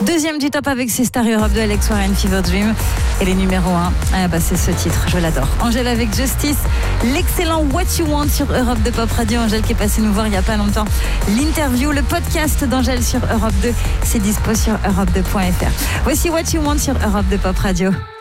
Deuxième du top avec Sister Europe de Alex Warren, Fever Dream. Et les numéros 1, c'est ce titre, je l'adore. Angèle avec Justice, l'excellent What You Want sur Europe 2 Pop Radio. Angèle qui est passée nous voir il n'y a pas longtemps. L'interview, le podcast d'Angèle sur Europe 2, c'est dispo sur europe2.fr. Voici What You Want sur Europe 2 Pop Radio.